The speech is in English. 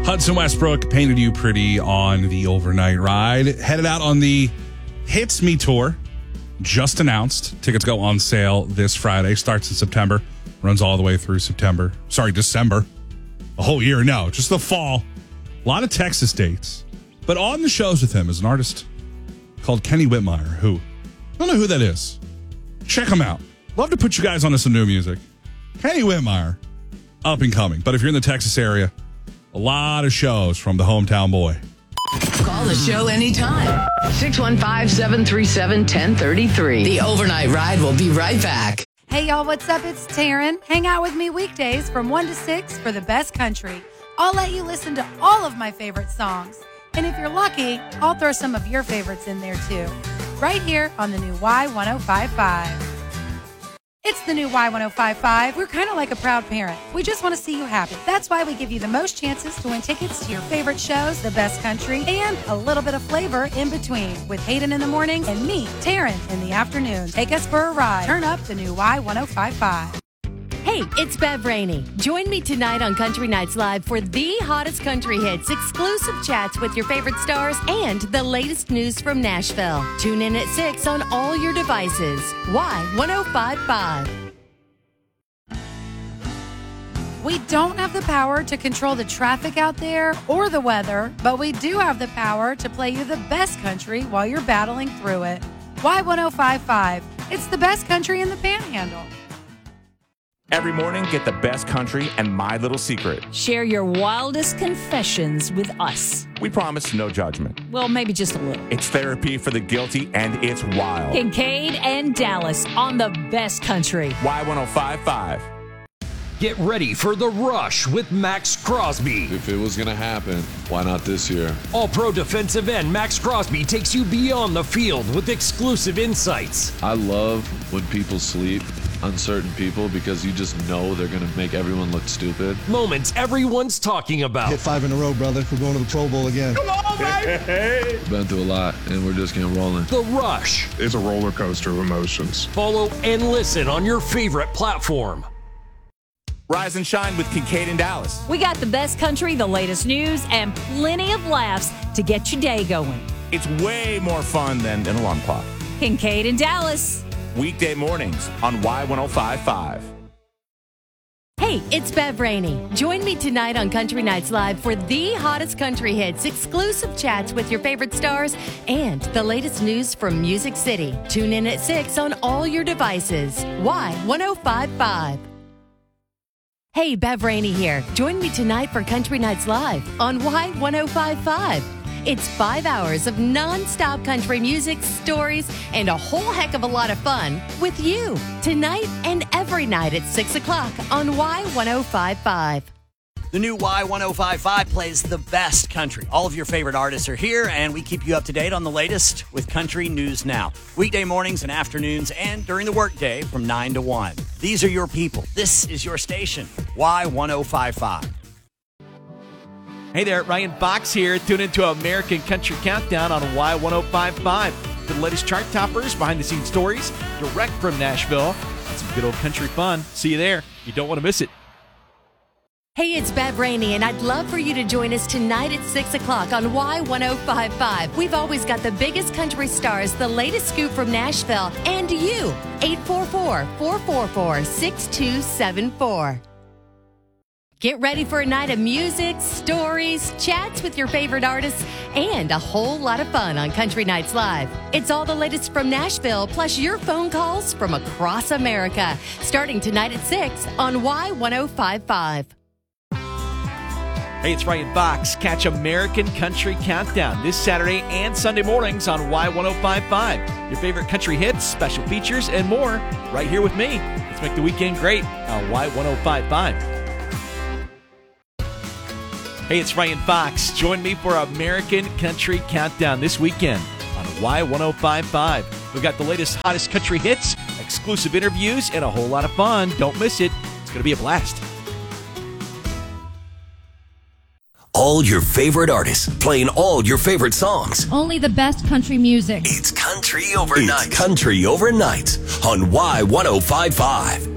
Hudson Westbrook painted you pretty on the overnight ride. Headed out on the Hits Me Tour. Just announced. Tickets go on sale this Friday. Starts in September. Runs all the way through December. A whole year. No, just the fall. A lot of Texas dates. But on the shows with him is an artist called Kenny Whitmire, who, I don't know who that is. Check him out. Love to put you guys onto some new music. Kenny Whitmire, up and coming. But if you're in the Texas area, a lot of shows from the hometown boy. Call the show anytime. 615-737-1033. The Overnight Ride will be right back. Hey, y'all, what's up? It's Taryn. Hang out with me weekdays from 1 to 6 for the best country. I'll let you listen to all of my favorite songs. And if you're lucky, I'll throw some of your favorites in there, too. Right here on the new Y1055. It's the new Y1055. We're kind of like a proud parent. We just want to see you happy. That's why we give you the most chances to win tickets to your favorite shows, the best country, and a little bit of flavor in between. With Hayden in the mornings and me, Taryn, in the afternoon. Take us for a ride. Turn up the new Y1055. Hey, it's Bev Rainey. Join me tonight on Country Nights Live for the hottest country hits, exclusive chats with your favorite stars, and the latest news from Nashville. Tune in at 6 on all your devices. Y1055. We don't have the power to control the traffic out there or the weather, but we do have the power to play you the best country while you're battling through it. Y1055. It's the best country in the Panhandle. Every morning, get the best country and My Little Secret. Share your wildest confessions with us. We promise no judgment. Well, maybe just a little. It's therapy for the guilty, and it's wild. Kincaid and Dallas on the best country. Y1055. Get ready for The Rush with Max Crosby. If it was going to happen, why not this year? All-pro defensive end Max Crosby takes you beyond the field with exclusive insights. I love when people sleep, uncertain people, because you just know they're going to make everyone look stupid. Moments everyone's talking about. Hit 5 in a row, brother. We're going to the Pro Bowl again. Come on, baby! We've been through a lot, and we're just getting rolling. The Rush. It's a roller coaster of emotions. Follow and listen on your favorite platform. Rise and shine with Kincaid and Dallas. We got the best country, the latest news, and plenty of laughs to get your day going. It's way more fun than an alarm clock. Kincaid and Dallas. Weekday mornings on Y1055. Hey, it's Bev Rainey. Join me tonight on Country Nights Live for the hottest country hits, exclusive chats with your favorite stars, and the latest news from Music City. Tune in at 6 on all your devices. Y1055. Hey, Bev Rainey here. Join me tonight for Country Nights Live on Y1055. It's 5 hours of non-stop country music, stories, and a whole heck of a lot of fun with you tonight and every night at 6 o'clock on Y1055. The new Y1055 plays the best country. All of your favorite artists are here, and we keep you up to date on the latest with Country News Now. Weekday mornings and afternoons and during the workday from 9 to 1. These are your people. This is your station, Y1055. Hey there, Ryan Fox here. Tune into American Country Countdown on Y1055. For the latest chart toppers, behind-the-scenes stories, direct from Nashville, and some good old country fun. See you there. You don't want to miss it. Hey, it's Bev Rainey, and I'd love for you to join us tonight at 6 o'clock on Y1055. We've always got the biggest country stars, the latest scoop from Nashville, and you. 844-444-6274. Get ready for a night of music, stories, chats with your favorite artists, and a whole lot of fun on Country Nights Live. It's all the latest from Nashville, plus your phone calls from across America, starting tonight at 6 on Y1055. Hey, it's Ryan Fox. Catch American Country Countdown this Saturday and Sunday mornings on Y1055. Your favorite country hits, special features, and more right here with me. Let's make the weekend great on Y1055. Hey, it's Ryan Fox. Join me for American Country Countdown this weekend on Y1055. We've got the latest, hottest country hits, exclusive interviews, and a whole lot of fun. Don't miss it. It's going to be a blast. All your favorite artists, playing all your favorite songs. Only the best country music. It's Country Overnight. It's Country Overnight on Y1055.